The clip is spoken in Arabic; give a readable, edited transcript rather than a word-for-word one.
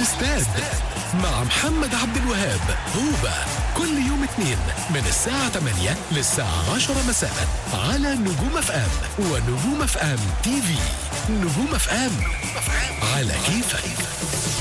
الاستاد مع محمد عبد الوهاب هوبا، كل يوم اثنين من الساعة 8 للساعة 10 مساء على نجوم اف ام ونجوم اف ام تي في. نجوم اف ام على كيفك.